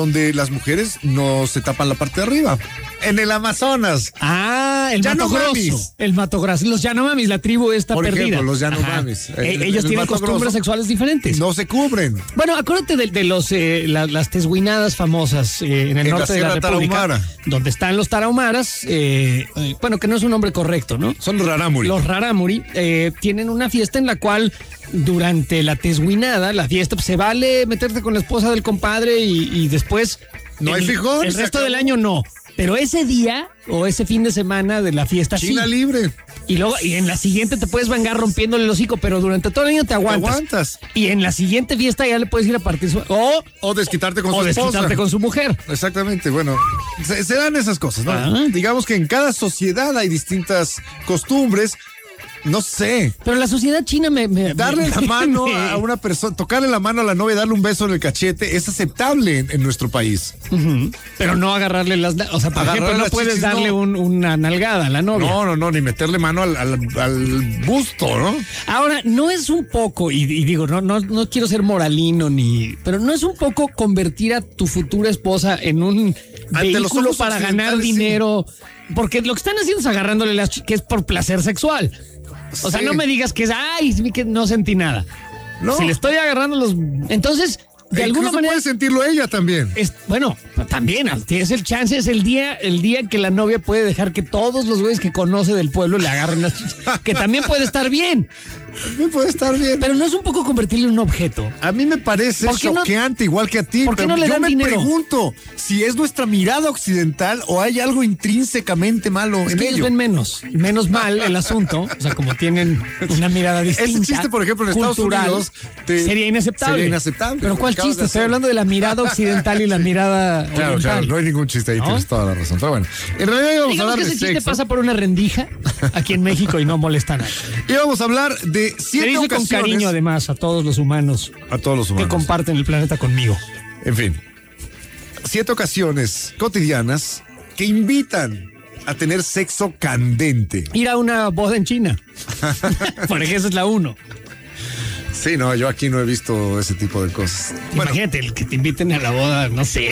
donde las mujeres no se tapan la parte de arriba. En el Amazonas. El Mato Grosso. El Mato Grosso. Los Yanomamis, la tribu está Por perdida. ejemplo, los Yanomamis. Ellos tienen costumbres sexuales diferentes. No se cubren. Bueno, acuérdate de las tesguinadas famosas en el norte de la República. Tarahumara. Donde están los tarahumaras. Bueno, que no es un nombre correcto, ¿no? Son los rarámuri. Los rarámuri tienen una fiesta en la cual durante la tesguinada, la fiesta, pues, se vale meterte con la esposa del compadre y después... No hay frijol. El resto del año no. Pero ese día o ese fin de semana de la fiesta China sí. libre. Y luego, y en la siguiente te puedes vengar rompiéndole el hocico, pero durante todo el año te aguantas. Y en la siguiente fiesta ya le puedes ir a partir o desquitarte con su esposa. O desquitarte con su mujer. Exactamente, bueno, se dan esas cosas, ¿no? Digamos que en cada sociedad hay distintas costumbres. No sé. Pero la sociedad china darle la mano a una persona, tocarle la mano a la novia, darle un beso en el cachete, es aceptable en nuestro país. Pero no agarrarle las... O sea, por ejemplo, no puedes darle una nalgada a la novia. No, ni meterle mano al busto, ¿no? Ahora, no es un poco, y digo, no quiero ser moralino pero no es un poco convertir a tu futura esposa en un vehículo para ganar dinero, porque lo que están haciendo es agarrándole que es por placer sexual. O sea, no me digas que que no sentí nada. No. Si le estoy agarrando entonces, de alguna manera... puede sentirlo ella también. Bueno, también, tienes el chance, es el día que la novia puede dejar que todos los güeyes que conoce del pueblo le agarren las chichas, que también puede estar bien. Puede estar bien. Pero no es un poco convertirle en un objeto. A mí me parece choqueante, igual que a ti. ¿Por qué no le dan dinero? Yo me pregunto si es nuestra mirada occidental o hay algo intrínsecamente malo en ello. Ellos ven menos mal el asunto. O sea, como tienen una mirada distinta. Ese chiste, por ejemplo, en Estados Unidos sería inaceptable. Pero ¿cuál chiste? Estoy hablando de la mirada occidental y la mirada oriental. No hay ningún chiste ahí, tienes toda la razón. Pero bueno, en realidad íbamos a hablar de sexo. Ese chiste pasa por una rendija aquí en México y no molesta a nadie. Íbamos a hablar de 7 ocasiones. Con cariño, además, a todos los humanos. A todos los humanos. Que comparten el planeta conmigo. En fin. 7 ocasiones cotidianas que invitan a tener sexo candente. Ir a una boda en China. Por ejemplo, esa es la 1. Sí, no, yo aquí no he visto ese tipo de cosas. Imagínate, el que te inviten a la boda, no sé,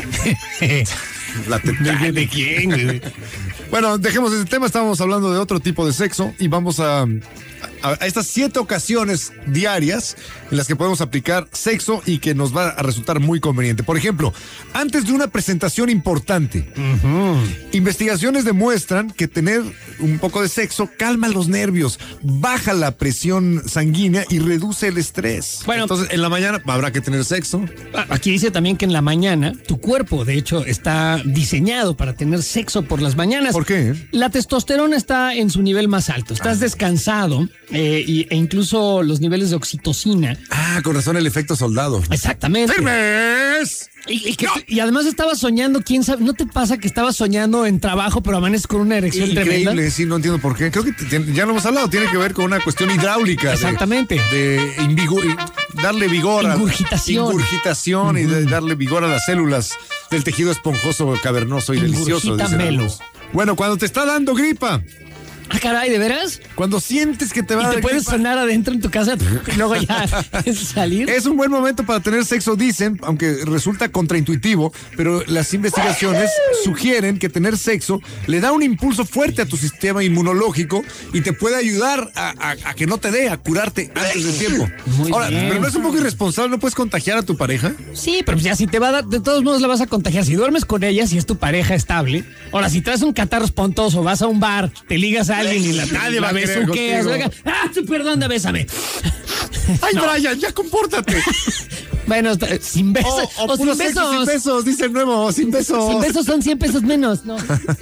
la Titanic. ¿De quién, güey? Bueno, dejemos ese tema, estábamos hablando de otro tipo de sexo y vamos a estas 7 ocasiones diarias en las que podemos aplicar sexo y que nos va a resultar muy conveniente. Por ejemplo, antes de una presentación importante, investigaciones demuestran que tener un poco de sexo calma los nervios, baja la presión sanguínea y reduce el estrés. Bueno, entonces en la mañana habrá que tener sexo. Aquí dice también que en la mañana tu cuerpo, de hecho, está diseñado para tener sexo por las mañanas. ¿Por qué? La testosterona está en su nivel más alto, estás descansado. E incluso los niveles de oxitocina. Con razón el efecto soldado. Exactamente. ¡Firmes! Y además estabas soñando, quién sabe, ¿no te pasa que estabas soñando en trabajo pero amaneces con una erección increíble, tremenda? Sí, no entiendo por qué. Creo que ya lo hemos hablado, tiene que ver con una cuestión hidráulica. Exactamente. De darle vigor Ingurgitación. y de darle vigor a las células del tejido esponjoso, cavernoso y delicioso. Bueno, cuando te está dando gripa. Caray, ¿de veras? Cuando sientes que te va a dar gripa. Y te puedes sonar adentro en tu casa y luego ya salir. Es un buen momento para tener sexo, dicen, aunque resulta contraintuitivo, pero las investigaciones sugieren que tener sexo le da un impulso fuerte a tu sistema inmunológico y te puede ayudar a que no te dé, a curarte antes del tiempo. Ahora, pero no es un poco irresponsable, ¿no puedes contagiar a tu pareja? Sí, pero ya si te va a dar, de todos modos la vas a contagiar. Si duermes con ella, si es tu pareja estable. Ahora, si traes un catarro espontoso, vas a un bar, te ligas a alguien y nadie la besuqueas. Perdón, bésame. Ay, Brian, ya compórtate. Bueno, sin besos. O sin besos. Sin besos, dice el nuevo, sin besos. Sin besos son 100 pesos menos, ¿no?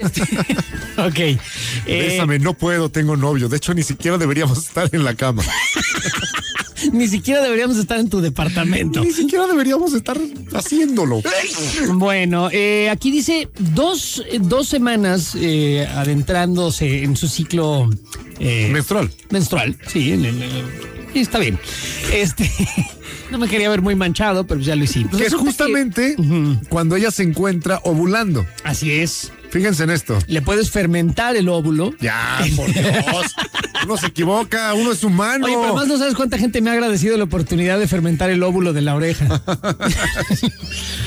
Ok. Bésame, no puedo, tengo novio. De hecho, ni siquiera deberíamos estar en la cama. Ni siquiera deberíamos estar en tu departamento. Ni siquiera deberíamos estar haciéndolo. Bueno, aquí dice 2 semanas adentrándose en su ciclo menstrual. Menstrual, sí, está bien. No me quería ver muy manchado, pero ya lo hicimos. Que es justamente cuando ella se encuentra ovulando. Así es. Fíjense en esto. Le puedes fermentar el óvulo. Ya, por Dios. Uno se equivoca, uno es humano. Oye, pero además no sabes cuánta gente me ha agradecido la oportunidad de fermentar el óvulo de la oreja.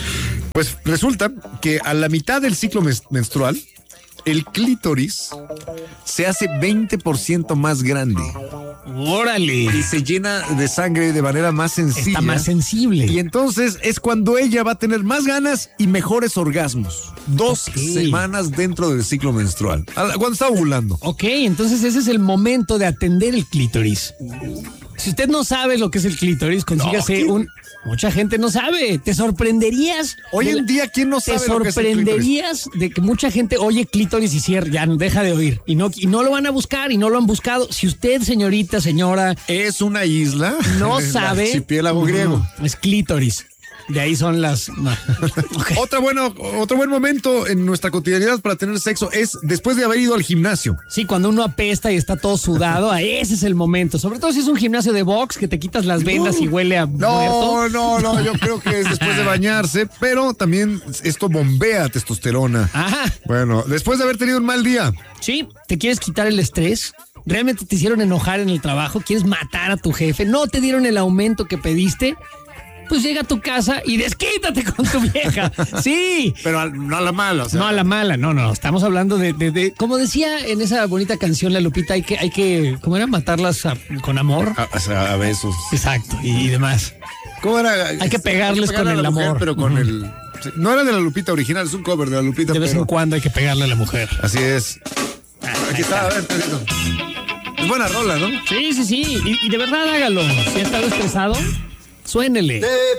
Pues resulta que a la mitad del ciclo menstrual, el clítoris se hace 20% más grande. ¡Órale! Y se llena de sangre de manera más sencilla. Está más sensible. Y entonces es cuando ella va a tener más ganas y mejores orgasmos. 2 semanas dentro del ciclo menstrual. Cuando está ovulando. Ok, entonces ese es el momento de atender el clítoris. Si usted no sabe lo que es el clítoris, consígase Mucha gente no sabe. Te sorprenderías. Hoy en día, ¿quién no sabe lo que es el clítoris? Te sorprenderías de que mucha gente oye clítoris y cierra, ya deja de oír. Y no lo van a buscar y no lo han buscado. Si usted, señorita, señora, es una isla, no sabe. El archipiélago griego. Es clítoris. De ahí son las... No. Okay. Otro buen momento en nuestra cotidianidad para tener sexo es después de haber ido al gimnasio. Sí, cuando uno apesta y está todo sudado, ese es el momento. Sobre todo si es un gimnasio de box que te quitas las vendas y huele a muerto. No, yo creo que es después de bañarse, pero también esto bombea testosterona. Ajá. Bueno, después de haber tenido un mal día. Sí, ¿te quieres quitar el estrés? ¿Realmente te hicieron enojar en el trabajo? ¿Quieres matar a tu jefe? ¿No te dieron el aumento que pediste? Pues llega a tu casa y desquítate con tu vieja. Sí. Pero no a la mala, o sea. No a la mala, no. Estamos hablando de como decía en esa bonita canción la Lupita, hay que ¿cómo era? Matarlas con amor. A besos. Exacto, y demás. ¿Cómo era? Hay que pegarles con el amor. Pero con el... No era de la Lupita original, es un cover de la Lupita. De vez en cuando hay que pegarle a la mujer. Así es. Aquí está, a ver, es buena rola, ¿no? Sí. Y de verdad hágalo. Si ha estado estresado, suénele.